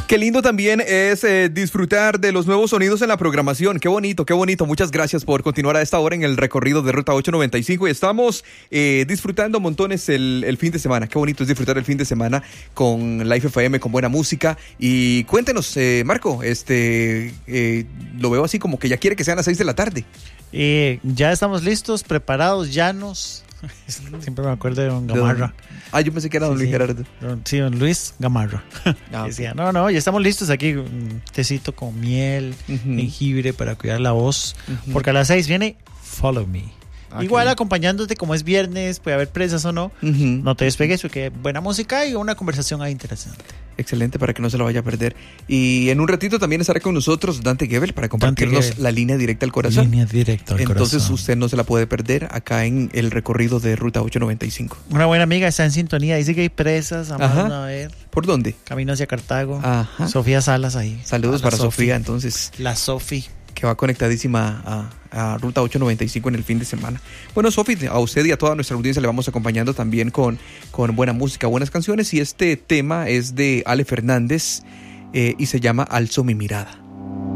Qué lindo también es disfrutar de los nuevos sonidos en la programación. Qué bonito, qué bonito. Muchas gracias por continuar a esta hora en el recorrido de Ruta 895 y estamos disfrutando montones el fin de semana. Qué bonito es disfrutar el fin de semana con Life FM, con buena música. Y cuéntenos, Marco, lo veo así como que ya quiere que sean las 6 de la tarde. Ya estamos listos, preparados, llanos. Siempre me acuerdo de don Gamarra. Yo pensé que era don Luis Gerardo. Don Luis Gamarra. Decía, no, ya estamos listos aquí. Un tecito con miel, jengibre para cuidar la voz. Porque a las 6 viene Follow Me. Igual acompañándote, como es viernes, puede haber presas o no. No te despegues porque buena música y una conversación ahí interesante. Excelente, para que no se lo vaya a perder. Y en un ratito también estará con nosotros Dante Gebel para compartirnos la línea directa al corazón. Línea directa al corazón. Entonces usted no se la puede perder acá en el recorrido de Ruta 895. Una buena amiga está en sintonía, dice que hay presas, vamos a ver. ¿Por dónde? Camino hacia Cartago. Ajá. Sofía Salas ahí. Saludos para Sofía, entonces. La Sofi. Que va conectadísima a Ruta 895 en el fin de semana. Bueno, Sofi, a usted y a toda nuestra audiencia le vamos acompañando también con buena música, buenas canciones. Y este tema es de Ale Fernández y se llama Alzo mi mirada.